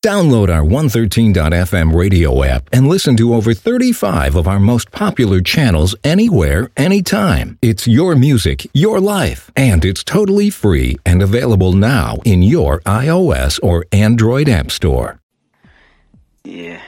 Download our 113.fm radio app and listen to over 35 of our most popular channels anywhere, anytime. It's your music, your life, and it's totally free and available now in your iOS or Android app store. Yeah.